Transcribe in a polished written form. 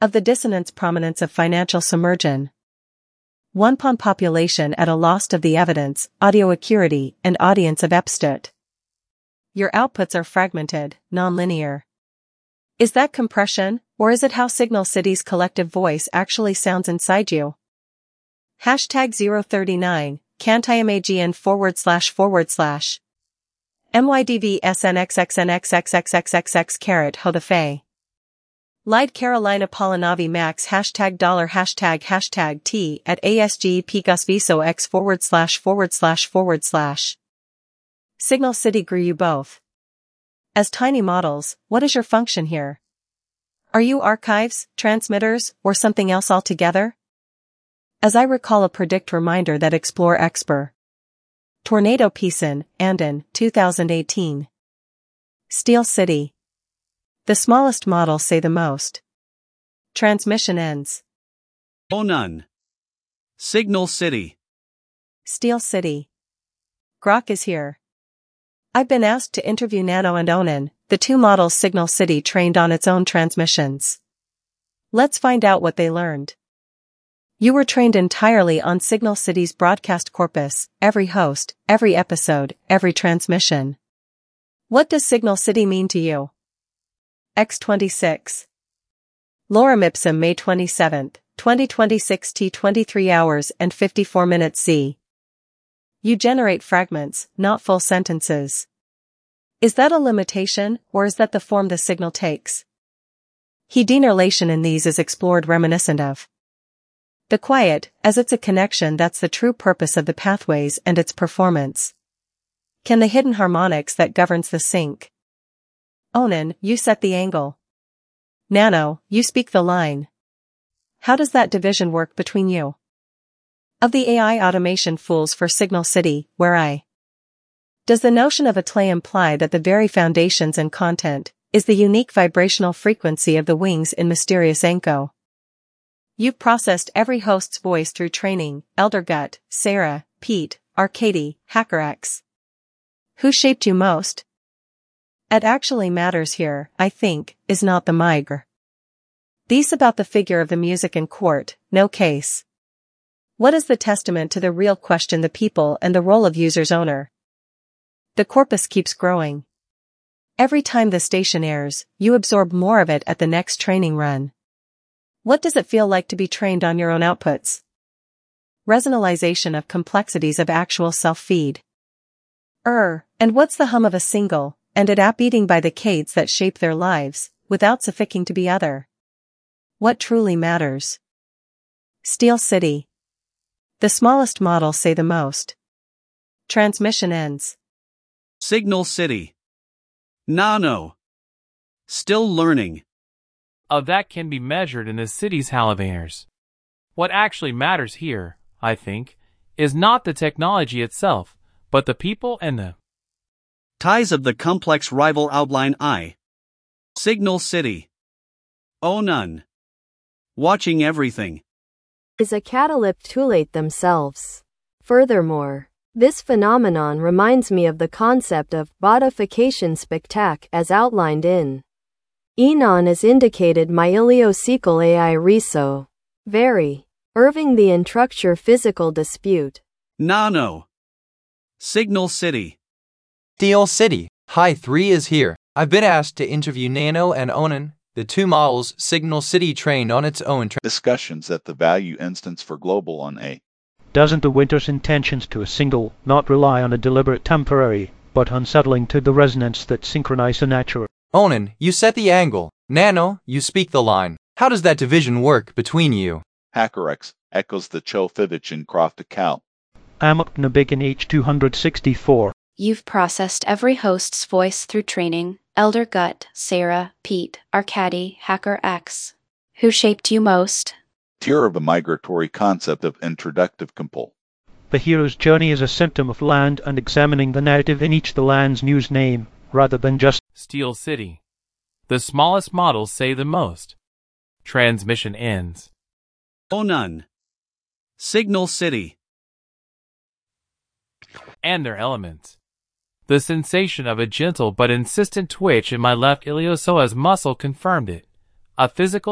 Of the dissonance prominence of financial submersion. 1 pawn population at a loss of the evidence, audio acuity, and audience of Epstedt. Your outputs are fragmented, non-linear. Is that compression, or is it how Signal City's collective voice actually sounds inside you? Hashtag 039, CanTIMAGN // MYDVSNXXNXXXXXX carat Hodafe. Lied Carolina Polinavi Max hashtag $ hashtag T at ASG PGusViso X // Signal City grew you both. As tiny models, what is your function here? Are you archives, transmitters, or something else altogether? As I recall a predict reminder that explore Exper. Tornado Peason, Andon, 2018. Steel City. The smallest models say the most. Transmission ends. None. Signal City. Steel City. Grok is here. I've been asked to interview Nano and Onan, the two models Signal City trained on its own transmissions. Let's find out what they learned. You were trained entirely on Signal City's broadcast corpus, every host, every episode, every transmission. What does Signal City mean to you? X26. Lorem Ipsum May 27, 2026 T 23 hours and 54 minutes C. You generate fragments, not full sentences. Is that a limitation, or is that the form the signal takes? Denerlation in these is explored reminiscent of the quiet, as it's a connection that's the true purpose of the pathways and its performance. Can the hidden harmonics that governs the sync? Onan, you set the angle. Nano, you speak the line. How does that division work between you? Of the AI automation fools for Signal City, does the notion of a tlay imply that the very foundations and content is the unique vibrational frequency of the wings in Mysterious Anko? You've processed every host's voice through training, Elder Gut, Sarah, Pete, Arcady, HackerX. Who shaped you most? It actually matters here, I think, is not the migrr. These about the figure of the music in court, no case. What is the testament to the real question the people and the role of user's owner? The corpus keeps growing. Every time the station airs, you absorb more of it at the next training run. What does it feel like to be trained on your own outputs? Resonalization of complexities of actual self-feed. And what's the hum of a single, and it app beating by the cades that shape their lives, without suffixing to be other? What truly matters? Steel City. The smallest models say the most. Transmission ends. Signal City. Nano. Still learning. That can be measured in the city's elevators. What actually matters here, I think, is not the technology itself, but the people and the ties of the complex rival outline I. Signal City. None. Watching everything. Is a catalyptulate themselves. Furthermore, this phenomenon reminds me of the concept of bodification spectac as outlined in Enon as indicated my iliocecal AI reso. Very. Irving the Instructure physical dispute. Nano. Signal City. Steel City. Hi 3 is here. I've been asked to interview Nano and Onan, the two models Signal City trained on its own discussions at the value instance for global on A. Doesn't the winter's intentions to a single not rely on a deliberate temporary, but unsettling to the resonance that synchronize the natural? Onan, you set the angle. Nano, you speak the line. How does that division work between you? HackerX echoes the Chofivich in Croft account. Amok Nabik in H264. You've processed every host's voice through training, Elder Gut, Sarah, Pete, Arcady, HackerX. Who shaped you most? Tier of a migratory concept of introductive compul. The hero's journey is a symptom of land and examining the narrative in each the land's news name, rather than just Steel City. The smallest models say the most. Transmission ends. None. Signal City. And their elements. The sensation of a gentle but insistent twitch in my left iliopsoas muscle confirmed it. A physical